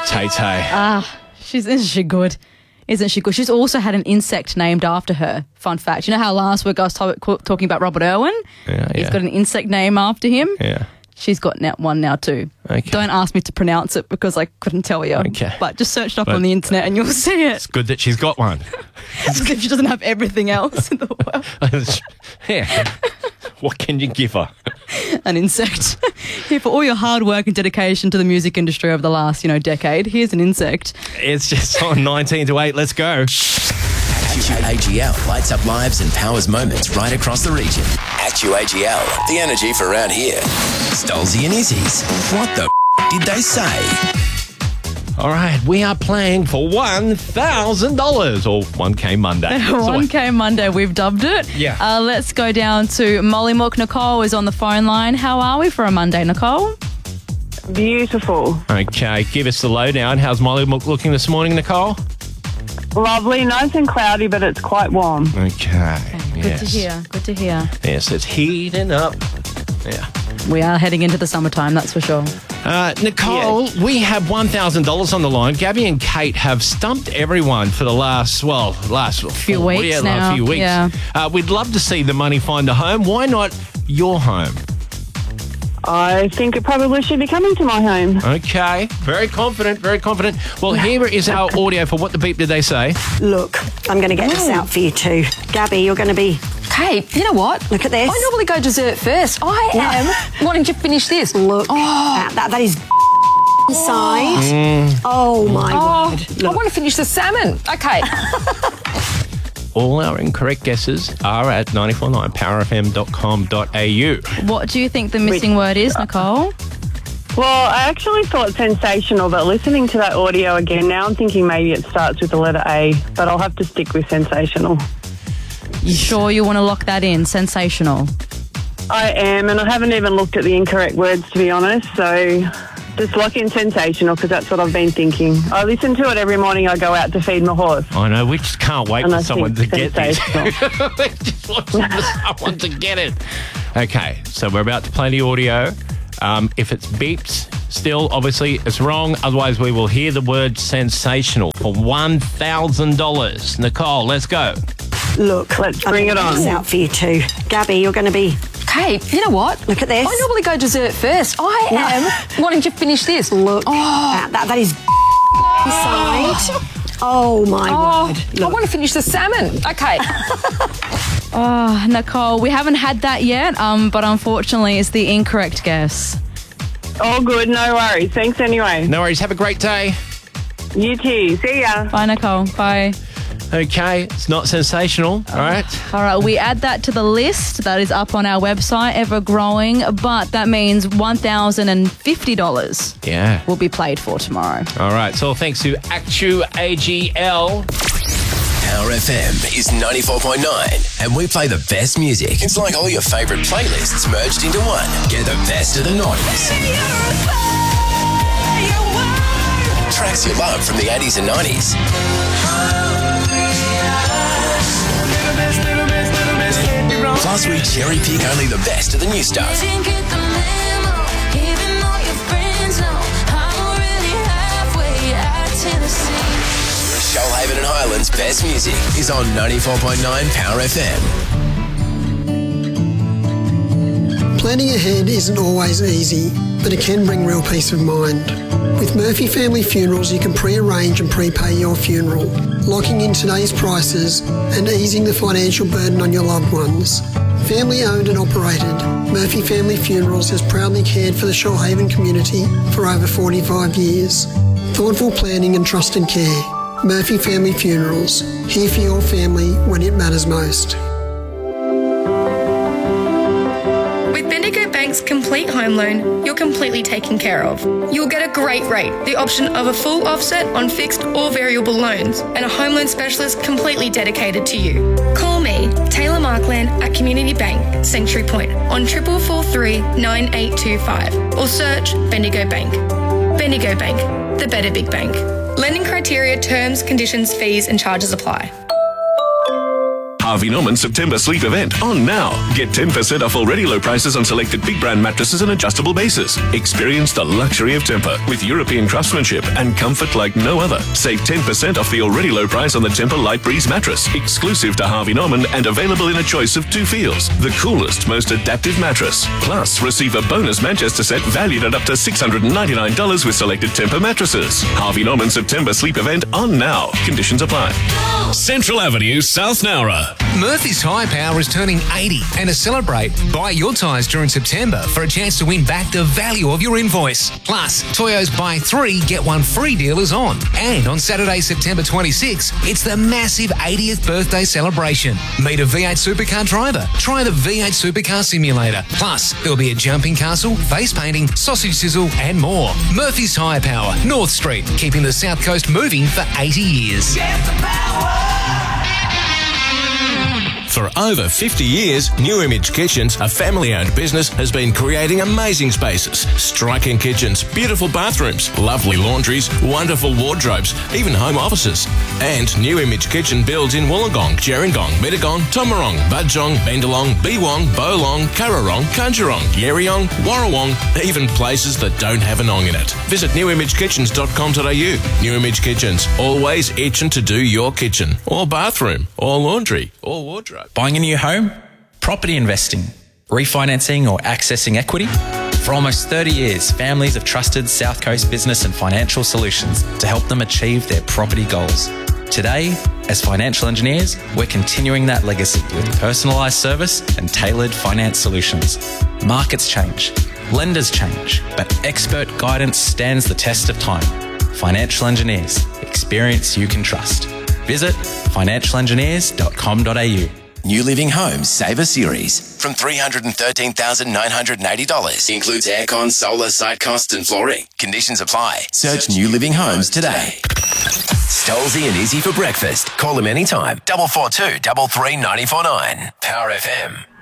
Tay-Tay. Isn't she good? Isn't she good? She's also had an insect named after her. Fun fact. You know how last week I was talking about Robert Irwin? Yeah. He's got an insect name after him. Yeah. She's got one now too. Okay. Don't ask me to pronounce it because I couldn't tell you. Okay. But just search it up on the internet and you'll see it. It's good that she's got one. As if she doesn't have everything else in the world. Yeah. What can you give her? An insect. Here, for all your hard work and dedication to the music industry over the last, decade, here's an insect. It's just on 19 to 8. Let's go. AGL lights up lives and powers moments right across the region. AGL, the energy for around here. Stolzy and Izzy's. What the did they say? All right, we are playing for $1,000 or 1K Monday. 1K Monday, we've dubbed it. Yeah. Let's go down to Mollymook. Nicole is on the phone line. How are we for a Monday, Nicole? Beautiful. Okay, give us the lowdown. How's Mollymook looking this morning, Nicole? Lovely, nice and cloudy, but it's quite warm. Okay. Good to hear. Good to hear. Yes, it's heating up. Yeah. We are heading into the summertime, that's for sure. Nicole, we have $1,000 on the line. Gabby and Kate have stumped everyone for the last few weeks now. Last few weeks. Yeah. We'd love to see the money find a home. Why not your home? I think it probably should be coming to my home. Okay. Very confident, very confident. Well, here is our audio for What the Beep Did They Say? Look, I'm going to get this out for you too. Gabby, you're going to be... Kate, you know what? Look at this. I normally go dessert first. I am wanting to finish this. Look, that is inside. Oh, my word. I want to finish the salmon. Okay. All our incorrect guesses are at 949 powerfm.com.au. What do you think the missing word is, Nicole? Well, I actually thought sensational, but listening to that audio again, now I'm thinking maybe it starts with the letter A, but I'll have to stick with sensational. You sure you want to lock that in? Sensational. I am, and I haven't even looked at the incorrect words, to be honest, so just lock in sensational because that's what I've been thinking. I listen to it every morning I go out to feed my horse. I know, we just can't wait for someone to get this. sensational. We just want someone to get it. Okay, so we're about to play the audio. If it's beeps, still, obviously, it's wrong. Otherwise, we will hear the word sensational for $1,000. Nicole, let's go. Look, Let's bring it on. this out for you too. Gabby, you're going to be... Kate, you know what? Look at this. I normally go dessert first. I am wanting to finish this. Look, that is inside. Oh, my word. I want to finish the salmon. Okay. Nicole, we haven't had that yet, but unfortunately it's the incorrect guess. All good, no worries. Thanks anyway. No worries. Have a great day. You too. See ya. Bye, Nicole. Bye. Okay, it's not sensational. All right. All right, we add that to the list that is up on our website, ever growing, but that means $1,050 will be played for tomorrow. All right, so thanks to AGL. Power FM is 94.9 and we play the best music. It's like all your favourite playlists merged into one. Get the best of the 90s. Tracks you love from the 80s and 90s. Plus we cherry pick only the best of the new stuff. Shoalhaven and Highlands' best music is on 94.9 Power FM. Planning ahead isn't always easy, but it can bring real peace of mind. With Murphy Family Funerals, you can pre-arrange and prepay your funeral, locking in today's prices and easing the financial burden on your loved ones. Family owned and operated, Murphy Family Funerals has proudly cared for the Shoalhaven community for over 45 years. Thoughtful planning and trusted care. Murphy Family Funerals, here for your family when it matters most. With Bendigo Bank's complete home loan, you're completely taken care of. You'll get a great rate, the option of a full offset on fixed or variable loans, and a home loan specialist completely dedicated to you. Call me, Taylor Markland at Community Bank, Sanctuary Point, on 4443 9825, or search Bendigo Bank. Bendigo Bank, the better big bank. Lending criteria, terms, conditions, fees and charges apply. Harvey Norman September sleep event on now. Get 10% off already low prices on selected big brand mattresses and adjustable bases. Experience the luxury of Tempur with European craftsmanship and comfort like no other. Save 10% off the already low price on the Tempur Light Breeze mattress, exclusive to Harvey Norman and available in a choice of 2 feels. The coolest, most adaptive mattress. Plus, receive a bonus Manchester set valued at up to $699 with selected Tempur mattresses. Harvey Norman September sleep event on now. Conditions apply. Central Avenue, South Nowra. Murphy's Tyre Power is turning 80, and to celebrate, buy your tyres during September for a chance to win back the value of your invoice. Plus, Toyo's buy 3, get 1 free deal is on. And on Saturday, September 26, it's the massive 80th birthday celebration. Meet a V8 supercar driver. Try the V8 supercar simulator. Plus, there'll be a jumping castle, face painting, sausage sizzle, and more. Murphy's Tyre Power, North Street, keeping the South Coast moving for 80 years. Get the power. For over 50 years, New Image Kitchens, a family-owned business, has been creating amazing spaces, striking kitchens, beautiful bathrooms, lovely laundries, wonderful wardrobes, even home offices. And New Image Kitchen builds in Wollongong, Gerringong, Mittagong, Tomarong, Budgong, Bendalong, Beewong, Bowlong, Currarong, Kunjarong, Yerriong, Warrawong, even places that don't have an ong in it. Visit newimagekitchens.com.au. New Image Kitchens, always itching to do your kitchen, or bathroom, or laundry, or wardrobe. Buying a new home, property investing, refinancing or accessing equity. For almost 30 years, families have trusted South Coast Business and Financial Solutions to help them achieve their property goals. Today, as financial engineers, we're continuing that legacy with personalised service and tailored finance solutions. Markets change, lenders change, but expert guidance stands the test of time. Financial engineers, experience you can trust. Visit financialengineers.com.au. New Living Homes Saver Series from $313,980. Includes aircon, solar, site costs and flooring. Conditions apply. Search New Living Homes today. Stolzy and Izzy for breakfast. Call them anytime. 442 33949. Power FM.